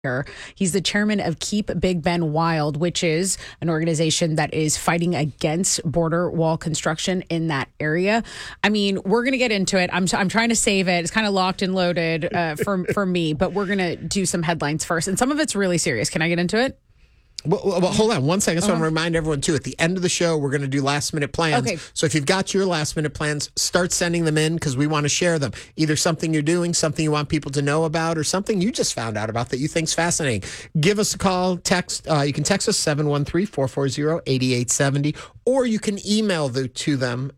He's the chairman of Keep Big Ben Wild, which is an organization that is fighting against border wall construction in that area. I mean, we're going to get into it. I'm trying to save it. It's kind of locked and loaded for me, but we're going to do some headlines first. And some of it's really serious. Can I get into it? Well, hold on one second. I just want to remind everyone, too, at the end of the show, we're going to do last-minute plans. Okay. So if you've got your last-minute plans, start sending them in because we want to share them. Either something you're doing, something you want people to know about, or something you just found out about that you think's fascinating. Give us a call, text. You can text us 713-440-8870, or you can email them.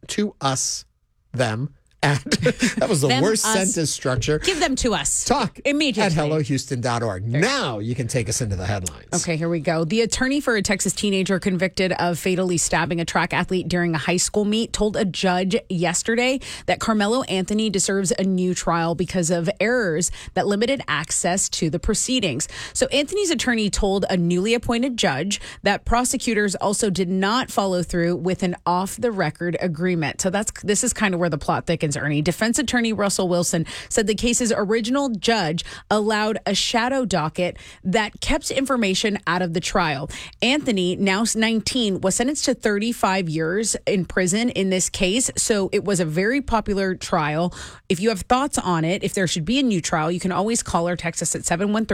That was the worst sentence structure. Give them to us. Talk immediately at hellohouston.org. Now you can take us into the headlines. Okay, here we go. The attorney for a Texas teenager convicted of fatally stabbing a track athlete during a high school meet told a judge yesterday that Carmelo Anthony deserves a new trial because of errors that limited access to the proceedings. So Anthony's attorney told a newly appointed judge that prosecutors also did not follow through with an off-the-record agreement. So this is kind of where the plot thickens. Ernie. Defense attorney Russell Wilson said the case's original judge allowed a shadow docket that kept information out of the trial. Anthony, now 19, was sentenced to 35 years in prison in this case. So it was a very popular trial. If you have thoughts on it, if there should be a new trial, you can always call or text us at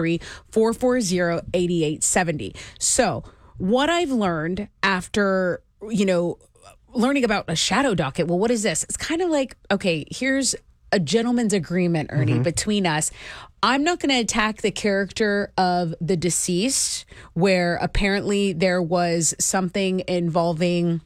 713-440-8870. So what I've learned after, learning about a shadow docket. Well, what is this? It's kind of like, okay, here's a gentleman's agreement, Ernie, between us. I'm not going to attack the character of the deceased, where apparently there was something involving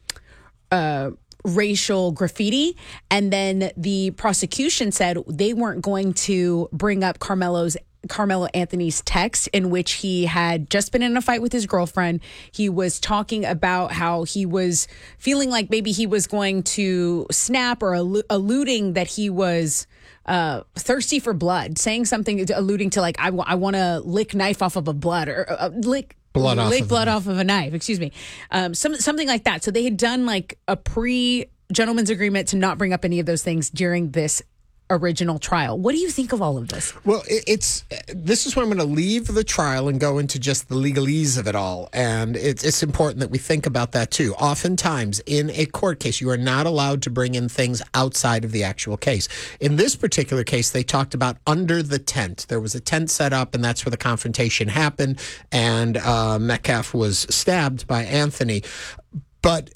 racial graffiti. And then the prosecution said they weren't going to bring up Carmelo Anthony's text in which he had just been in a fight with his girlfriend. He was talking about how he was feeling like maybe he was going to snap, or alluding that he was thirsty for blood, saying something alluding to like, I want to lick knife off of a blood, or lick blood off of a knife. Excuse me. Something like that. So they had done like a pre-gentleman's agreement to not bring up any of those things during this original trial. What do you think of all of this? Well, this is where I'm going to leave the trial and go into just the legalese of it all. And it's important that we think about that too. Oftentimes in a court case, you are not allowed to bring in things outside of the actual case. In this particular case, they talked about under the tent. There was a tent set up, and that's where the confrontation happened. And Metcalf was stabbed by Anthony. But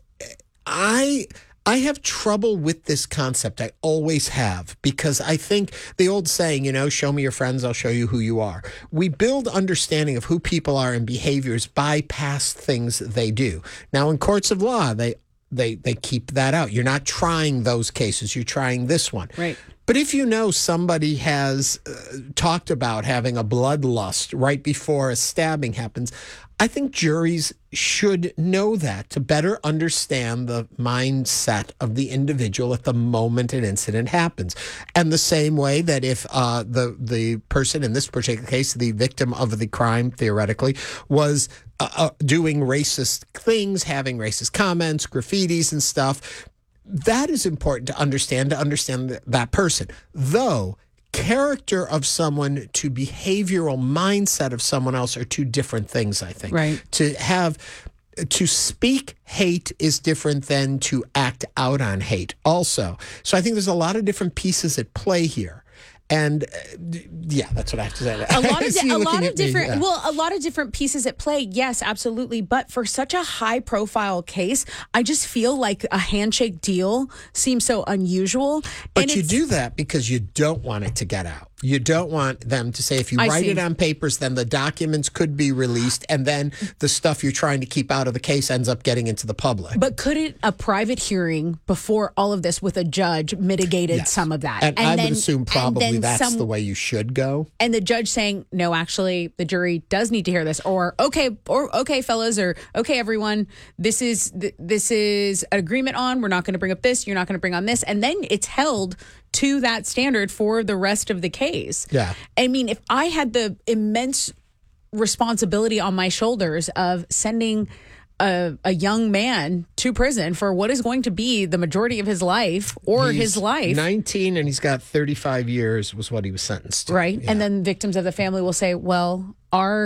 I have trouble with this concept. I always have, because I think the old saying, show me your friends, I'll show you who you are. We build understanding of who people are and behaviors by past things they do. Now, in courts of law, they keep that out. You're not trying those cases. You're trying this one. Right. But if somebody has talked about having a bloodlust right before a stabbing happens, I think juries should know that to better understand the mindset of the individual at the moment an incident happens. And the same way that if the person in this particular case, the victim of the crime, theoretically, was doing racist things, having racist comments, graffitis and stuff, that is important to understand that person. Though character of someone to behavioral mindset of someone else are two different things, I think. Right. To speak hate is different than to act out on hate also. So I think there's a lot of different pieces at play here. And that's what I have to say. A lot of different pieces at play. Yes, absolutely. But for such a high profile case, I just feel like a handshake deal seems so unusual. But you do that because you don't want it to get out. You don't want them to say, if you write it on papers, then the documents could be released, and then the stuff you're trying to keep out of the case ends up getting into the public. But couldn't a private hearing before all of this with a judge mitigated some of that? And I would assume probably that's the way you should go. And the judge saying, no, actually, the jury does need to hear this, or okay, fellas, or okay, everyone, this is an agreement on, we're not going to bring up this, you're not going to bring on this, and then it's held to that standard for the rest of the case. Yeah. I mean, if I had the immense responsibility on my shoulders of sending a young man to prison for what is going to be the majority of his life or his life. 19 and he's got 35 years was what he was sentenced to. Right. Yeah. And then victims of the family will say, well, our